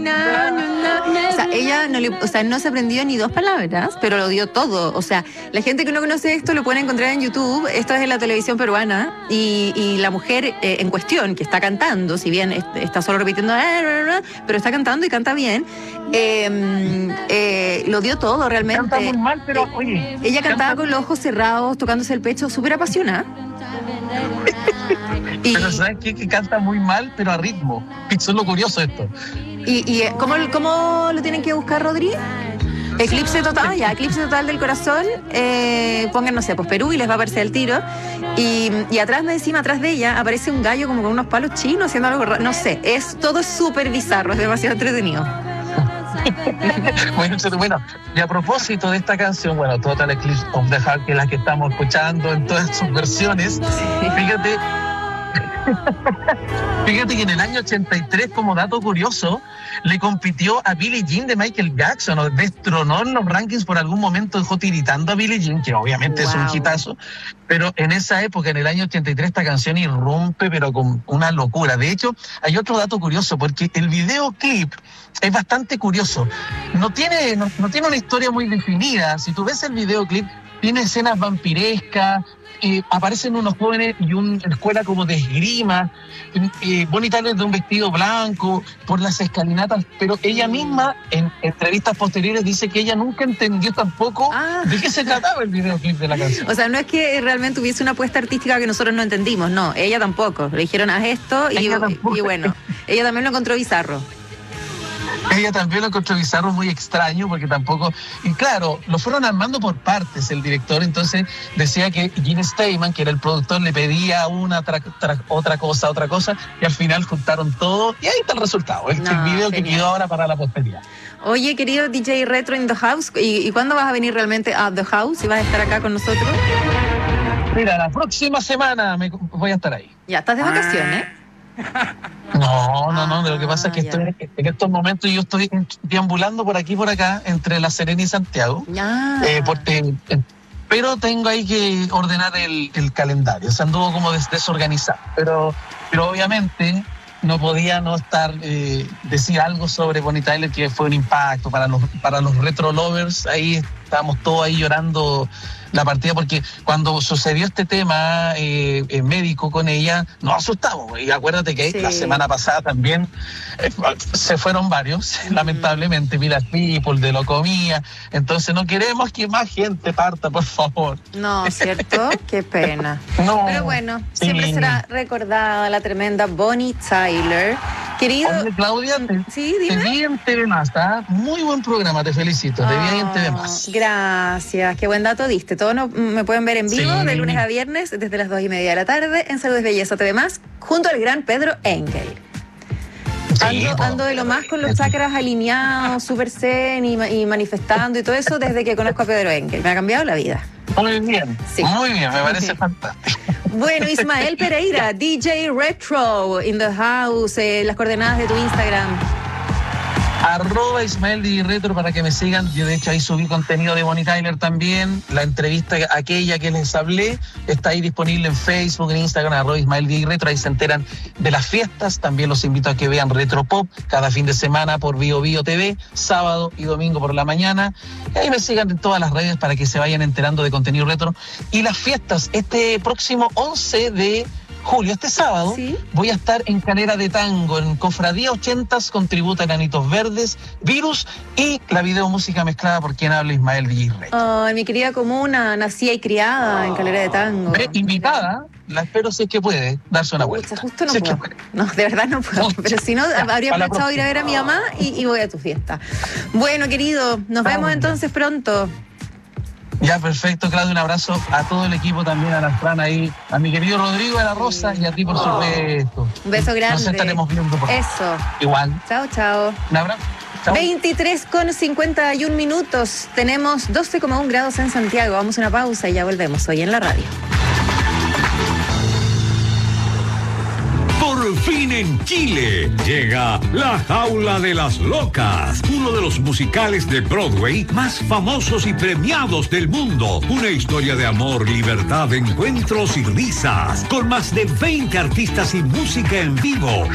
O sea, ella no se aprendió ni 2 palabras, pero lo dio todo. O sea, la gente que no conoce esto lo puede encontrar en YouTube. Esto es en la televisión peruana. Y la mujer en cuestión, que está cantando, si bien está solo repitiendo, pero está cantando y canta bien, lo dio todo realmente. Canta muy mal, pero oye. Ella cantaba con los ojos cerrados, tocándose el pecho, súper apasionada. Pero ¿sabes qué? Que canta muy mal, pero a ritmo. Eso es lo curioso de esto. ¿Y cómo lo tienen que buscar, Rodri? Eclipse total, Eclipse total del corazón. Pongan, no sé, pues Perú y les va a aparecer el tiro. Y atrás de ella aparece un gallo como con unos palos chinos haciendo algo raro. No sé, todo es súper bizarro, es demasiado entretenido. Bueno, y a propósito de esta canción, Total Eclipse of the Heart, que es la que estamos escuchando en todas sus versiones, fíjate que en el año 83, como dato curioso, le compitió a Billie Jean de Michael Jackson, o destronó en los rankings. Por algún momento dejó tiritando a Billie Jean, que obviamente es un hitazo, pero en esa época, en el año 83, esta canción irrumpe, pero con una locura. De hecho, hay otro dato curioso, porque el videoclip es bastante curioso. No tiene una historia muy definida. Si tú ves el videoclip, tiene escenas vampirescas, aparecen unos jóvenes y una escuela como de esgrima, Bonnie Tyler de un vestido blanco, por las escalinatas, pero ella misma en entrevistas posteriores dice que ella nunca entendió tampoco de qué se trataba el videoclip de la canción. O sea, no es que realmente hubiese una apuesta artística que nosotros no entendimos, no, ella tampoco. Le dijeron, haz esto, y bueno, ella también lo encontró bizarro. Ella también lo encontró bizarro, muy extraño, porque tampoco... Y claro, lo fueron armando por partes el director, entonces decía que Gene Steinman, que era el productor, le pedía otra cosa, y al final juntaron todo, y ahí está el resultado. El video que quedó ahora para la posteridad. Oye, querido DJ Retro in the House, ¿y cuándo vas a venir realmente a The House y vas a estar acá con nosotros? Mira, la próxima semana voy a estar ahí. Ya, ¿estás de vacaciones? No, lo que pasa es que estoy en estos momentos yo estoy deambulando por aquí y por acá entre La Serena y Santiago, pero tengo ahí que ordenar el calendario, o sea, anduvo como desorganizado, pero obviamente no podía no decir algo sobre Bonnie Tyler, que fue un impacto para los retro lovers. Ahí estábamos todos ahí llorando la partida, porque cuando sucedió este tema médico con ella, nos asustamos. Y acuérdate que la semana pasada también se fueron varios, lamentablemente, Mira People, de Locomía. Entonces no queremos que más gente parta, por favor. No, ¿cierto? Qué pena. No. Pero bueno, siempre será recordada la tremenda Bonnie Tyler. Querido... Oye, Claudia, sí, dime. Te vi en TV Más, ¿tá? Muy buen programa, te felicito. Te vi en TV Más. Gracias, qué buen dato diste. Todos me pueden ver en vivo de lunes a viernes desde las 2:30 de la tarde en Salud es Belleza TV Más, junto al gran Pedro Engel. Ando de lo más con los chakras alineados, súper zen y manifestando y todo eso desde que conozco a Pedro Engel. Me ha cambiado la vida. Muy bien, me parece fantástico. Bueno, Ismael Pereira, DJ Retro in the House, las coordenadas de tu Instagram. @Ismael DJ Retro para que me sigan. Yo de hecho ahí subí contenido de Bonnie Tyler también. La entrevista aquella que les hablé está ahí disponible en Facebook, en Instagram, @Ismael DJ Retro. Ahí se enteran de las fiestas. También los invito a que vean Retro Pop cada fin de semana por Bio TV, sábado y domingo por la mañana. Y ahí me sigan en todas las redes para que se vayan enterando de contenido retro. Y las fiestas, este próximo 11 de julio, este sábado, voy a estar en Calera de Tango, en Cofradía 80s, con tributo a Granitos Verdes, Virus y la videomúsica mezclada por quien habla, Ismael DJ Retro. Ay, mi querida comuna, nacida y criada en Calera de Tango. Invitada, la espero si es que puede darse una vuelta. Justo no puedo. No, de verdad no puedo. Pero si no, habría pensado ir a ver a mi mamá y voy a tu fiesta. Bueno, querido, nos vemos entonces pronto. Ya, perfecto, Claudio, un abrazo a todo el equipo, también a la Fran ahí, a mi querido Rodrigo de la Rosa y a ti, por supuesto. Un beso grande. Nos estaremos viendo por eso. Igual. Chao. Un abrazo. Chao. 23:51. Tenemos 12,1 grados en Santiago. Vamos a una pausa y ya volvemos hoy en la radio. Por fin en Chile llega La Jaula de las Locas, uno de los musicales de Broadway más famosos y premiados del mundo. Una historia de amor, libertad, encuentros y risas, con más de 20 artistas y música en vivo.